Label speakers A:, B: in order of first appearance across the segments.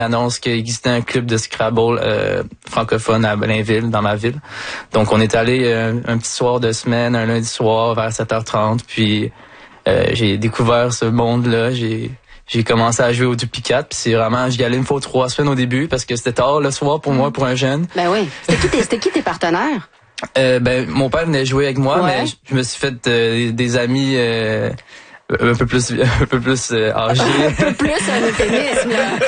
A: annonce qu'il existait un club de Scrabble francophone à Blainville, dans ma ville. Donc, on est allé un petit soir de semaine, un lundi soir vers 7h30, puis j'ai découvert ce monde-là. J'ai commencé à jouer au duplicate, puis c'est vraiment, j'y allais une fois 3 semaines au début, parce que c'était tard le soir pour moi, pour un jeune.
B: Ben oui. C'était qui tes partenaires?
A: Mon père venait jouer avec moi, mais je me suis fait des amis un peu plus âgés.
B: Un peu plus un euphémisme,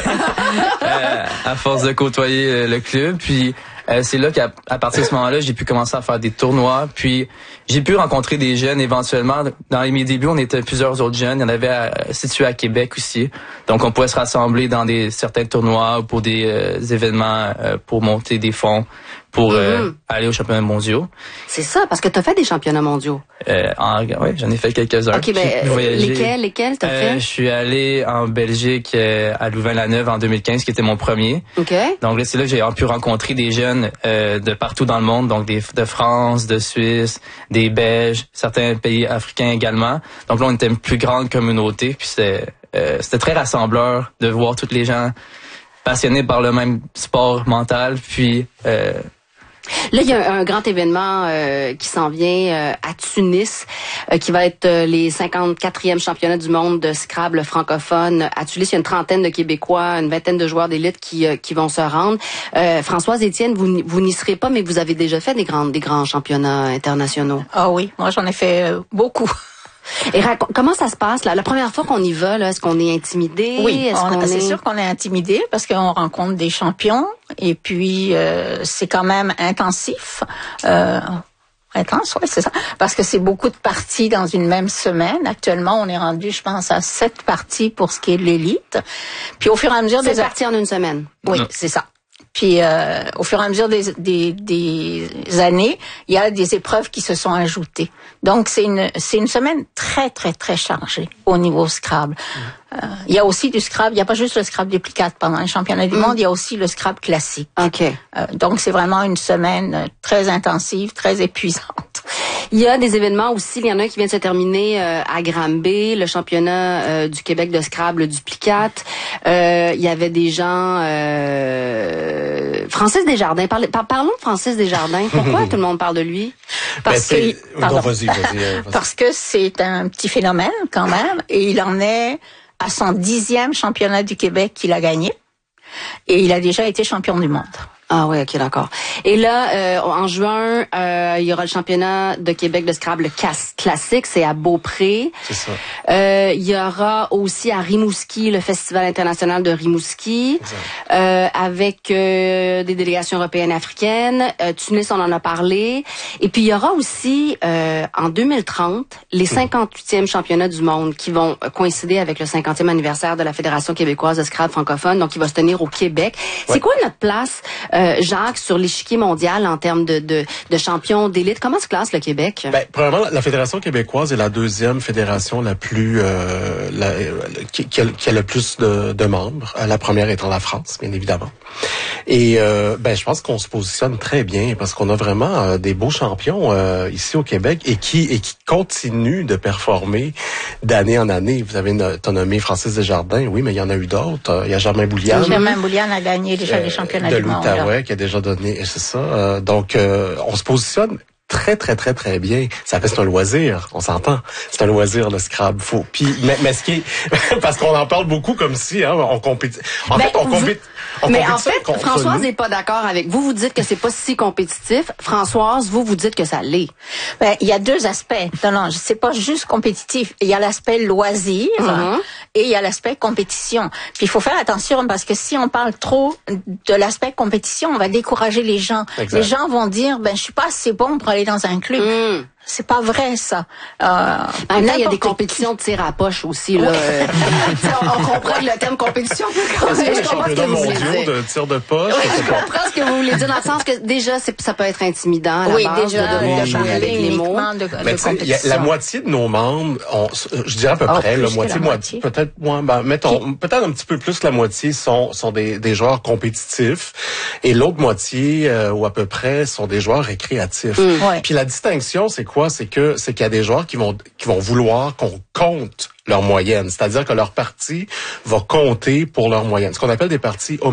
B: là.
A: À force de côtoyer le club, puis c'est là qu'à partir de ce moment-là, j'ai pu commencer à faire des tournois, puis j'ai pu rencontrer des jeunes éventuellement. Dans mes débuts, on était plusieurs autres jeunes. Il y en avait situés à Québec aussi. Donc, on pouvait se rassembler dans certains tournois ou pour des événements pour monter des fonds pour aller aux championnats mondiaux.
B: C'est ça, parce que t'as fait des championnats mondiaux.
A: Oui, j'en ai fait quelques-uns.
B: OK, lesquels t'as fait?
A: Je suis allé en Belgique à Louvain-la-Neuve en 2015, qui était mon premier.
B: OK.
A: Donc là, c'est là que j'ai pu rencontrer des jeunes de partout dans le monde, donc de France, de Suisse, des Belges, certains pays africains également. Donc là, on était une plus grande communauté, puis c'était très rassembleur de voir tous les gens passionnés par le même sport mental, puis...
B: Là, il y a un grand événement qui s'en vient à Tunis, qui va être les 54e championnats du monde de Scrabble francophone. À Tunis, il y a une trentaine de Québécois, une vingtaine de joueurs d'élite qui vont se rendre. Françoise Étienne, vous n'y serez pas, mais vous avez déjà fait des grands championnats internationaux.
C: Ah oui, moi j'en ai fait beaucoup.
B: Et comment ça se passe là? La première fois qu'on y va, là, est-ce qu'on est intimidé?
C: Oui, c'est sûr qu'on est intimidé parce qu'on rencontre des champions et puis c'est quand même intensif. Intense, oui, c'est ça. Parce que c'est beaucoup de parties dans une même semaine. Actuellement, on est rendu, je pense, à 7 parties pour ce qui est de l'élite. Puis au fur et à mesure
B: des parties en une semaine.
C: Oui, c'est ça. Puis au fur et à mesure des années, il y a des épreuves qui se sont ajoutées. Donc c'est une semaine très très très chargée au niveau Scrabble. Il y a aussi du Scrabble, il n'y a pas juste le Scrabble duplicate pendant les championnats du monde, il y a aussi le Scrabble classique.
B: OK.
C: Donc c'est vraiment une semaine très intensive, très épuisante.
B: Il y a des événements aussi, il y en a un qui vient de se terminer à Granby, le championnat du Québec de Scrabble duplicate. Il y avait des gens... Francis Desjardins, parlons de Francis Desjardins. Pourquoi tout le monde parle de lui?
C: Parce que c'est un petit phénomène quand même, et il en est à son 10e championnat du Québec qu'il a gagné, et il a déjà été champion du monde.
B: Ah oui, OK, d'accord. Et là, en juin, il y aura le championnat de Québec de Scrabble classique, c'est à Beaupré.
D: C'est ça.
B: Il y aura aussi à Rimouski, le Festival international de Rimouski, avec des délégations européennes et africaines. Tunis, on en a parlé. Et puis, il y aura aussi, en 2030, les 58e championnats du monde qui vont coïncider avec le 50e anniversaire de la Fédération québécoise de Scrabble francophone, donc qui va se tenir au Québec. C'est quoi notre place, Jacques, sur l'échiquier mondial en termes de champions d'élite? Comment se classe le Québec?
D: Premièrement, la Fédération québécoise est la deuxième fédération la plus qui a le plus de membres. La première étant la France, bien évidemment. Et je pense qu'on se positionne très bien parce qu'on a vraiment des beaux champions ici au Québec et qui continuent de performer d'année en année. Vous avez nommé Francis Desjardins, oui, mais il y en a eu d'autres. Il y a Germain Boulian.
C: Germain Boulian a gagné déjà les championnats du monde.
D: Qui a déjà donné, c'est ça. Donc, on se positionne très, très, très, très bien. Ça reste un loisir, on s'entend. C'est un loisir, le Scrabble. Mais ce qui est, parce qu'on en parle beaucoup comme si, on compétit. En fait,
B: Françoise n'est pas d'accord avec vous. Vous dites que c'est pas si compétitif. Françoise, vous dites que ça l'est.
C: Il y a deux aspects. Non, c'est pas juste compétitif. Il y a l'aspect loisir et il y a l'aspect compétition. Puis il faut faire attention parce que si on parle trop de l'aspect compétition, on va décourager les gens. Exact. Les gens vont dire, je suis pas assez bon pour aller dans un club. C'est pas vrai, ça.
B: Là, il y a des compétitions de tir à la poche aussi, là. On comprend que le terme compétition peut quand même.
D: Je comprends ce que vous voulez dire. De tir de poche.
B: Oui, je comprends ce que vous voulez dire dans le sens que déjà, ça peut être intimidant à la base de jouer avec les mots.
D: La moitié de nos membres, je dirais à peu près, moitié, peut-être moins, peut-être un petit peu plus que la moitié sont des joueurs compétitifs et l'autre moitié, ou à peu près, sont des joueurs récréatifs. Puis la distinction, c'est quoi? quoi? C'est qu'il y a des joueurs qui vont vouloir qu'on compte leur moyenne. C'est-à-dire que leur partie va compter pour leur moyenne. Ce qu'on appelle des parties